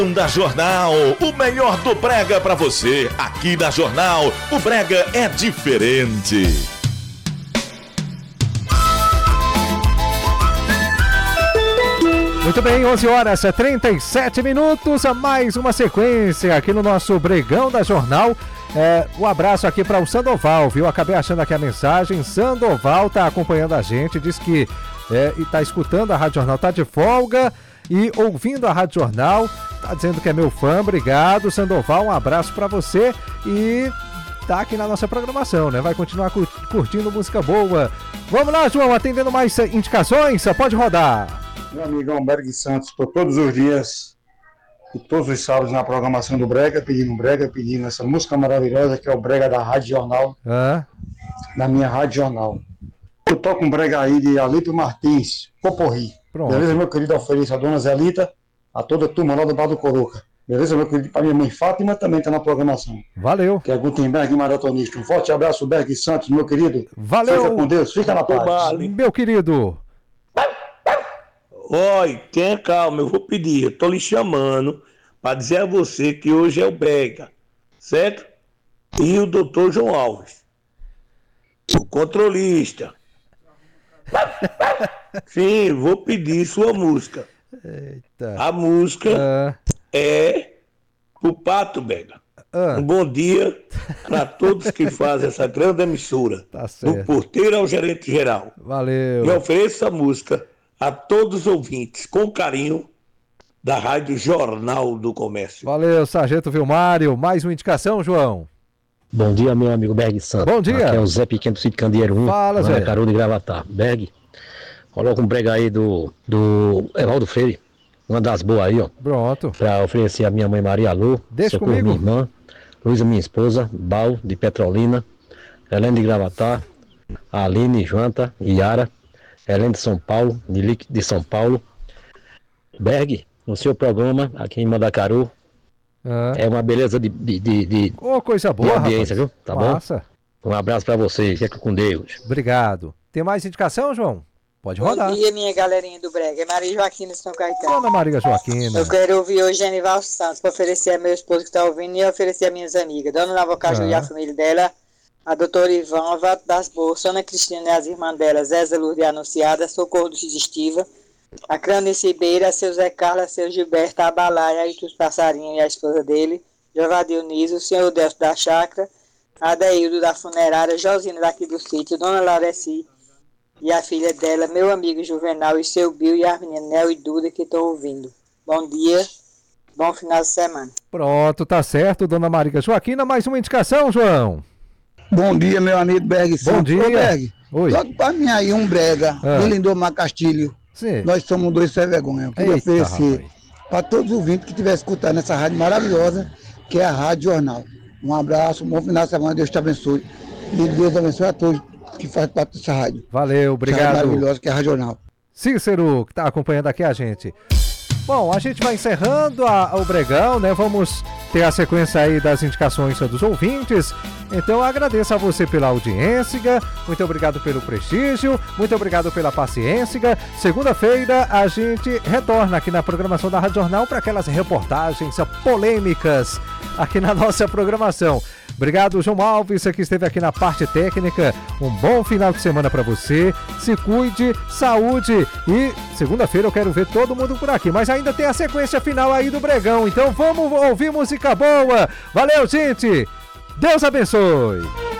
Da Jornal, o melhor do brega pra você. Aqui na Jornal, o brega é diferente. Muito bem, 11h37, mais uma sequência aqui no nosso Bregão da Jornal. Um abraço aqui para o Sandoval, viu? Acabei achando aqui a mensagem. Sandoval tá acompanhando a gente, diz que tá escutando a Rádio Jornal, tá de folga e ouvindo a Rádio Jornal. Tá dizendo que é meu fã, obrigado, Sandoval, um abraço pra você e tá aqui na nossa programação, né? Vai continuar curtindo música boa. Vamos lá, João, atendendo mais indicações, pode rodar. Meu amigão Berg Santos, estou todos os dias e todos os sábados na programação do Brega, pedindo essa música maravilhosa que é o Brega da Rádio Jornal, da minha Rádio Jornal. Eu toco um Brega aí de Alípio Martins, Poporri. Pronto. Beleza, meu querido? Ofereço a dona Zelita, a toda a turma lá do Bar do Coroca. Beleza, meu querido? Para minha mãe Fátima também está na programação. Valeu. Que é Gutenberg Maratonista. Um forte abraço, Berg Santos, meu querido. Valeu. Fica com Deus, fica na paz. Meu querido. Oi, tenha calma, eu vou pedir. Eu tô lhe chamando para dizer a você que hoje é o Brega, certo? E o doutor João Alves, o controlista. Sim, vou pedir sua música. Eita. A música é o Pato Brega. Um bom dia para todos que fazem essa grande emissora. Tá certo. Do porteiro ao gerente geral. Valeu. E ofereço a música a todos os ouvintes, com carinho, da Rádio Jornal do Comércio. Valeu, Sargento Vilmário. Mais uma indicação, João? Bom dia, meu amigo Berg Santos. Bom dia. Aqui é o Zé Pequeno do Sítio Candeeiro 1. Fala, Zé. Caru de Gravatar. Berg, coloca um brega aí do Evaldo Freire, uma das boas aí, ó. Pronto. Pra oferecer a minha mãe Maria Lu, Deixa Socorro, comigo. minha irmã, Luísa, minha esposa, Bal, de Petrolina, Helene de Gravatar, Aline, Janta, Yara, Helene de São Paulo, Nilique de São Paulo. Berg, no seu programa, aqui em Mandacaru, é uma beleza de coisa boa, audiência, rapaz. viu? Tá Massa. bom? Um abraço pra vocês, fica com Deus. Obrigado. Tem mais indicação, João? Pode rodar. Bom dia, minha galerinha do Brega. É Maria Joaquina de São Caetano. Dona Maria Joaquina. Eu quero ouvir hoje Genival Santos para oferecer a meu esposo que está ouvindo e oferecer a minhas amigas. Dona Lavocaju e a família dela, a doutora Ivã, Vato das Bolsas, Ana Cristina e as irmãs dela, Zéza Lourdes Anunciada, Socorro do Digestiva, a Cranice Ribeira, a seu Zé Carlos, a seu Gilberto, a Balaia, e os passarinhos e a esposa dele, Jovadil Niso, o senhor Delcio da Chácara, a Deildo da Funerária, Josina daqui do sítio, Dona Laureci e a filha dela, meu amigo Juvenal e seu Bill e a menina Nel e Duda que estão ouvindo. Bom dia, bom final de semana. Pronto, tá certo, Dona Maria Joaquina. Mais uma indicação, João? Bom dia, meu amigo Berg Santos. Bom dia. Ô, Berg, oi. toca pra mim aí um brega, do Lindomar Castilho. Sim. Nós somos dois sem vergonha. Eu queria oferecer para todos os ouvintes que estiverem escutando essa rádio maravilhosa, que é a Rádio Jornal. Um abraço, um bom final de semana, Deus te abençoe. E Deus abençoe a todos que fazem parte dessa rádio. Valeu, obrigado. Essa rádio maravilhosa que é a Rádio Jornal. Cícero, que está acompanhando aqui a gente. Bom, a gente vai encerrando o Bregão, né? Vamos ter a sequência aí das indicações dos ouvintes. Então agradeço a você pela audiência, muito obrigado pelo prestígio, muito obrigado pela paciência. Segunda-feira a gente retorna aqui na programação da Rádio Jornal para aquelas reportagens polêmicas aqui na nossa programação. Obrigado, João Alves, que esteve aqui na parte técnica. Um bom final de semana para você. Se cuide, saúde. E segunda-feira eu quero ver todo mundo por aqui. Mas ainda tem a sequência final aí do Bregão. Então vamos ouvir música boa. Valeu, gente. Deus abençoe.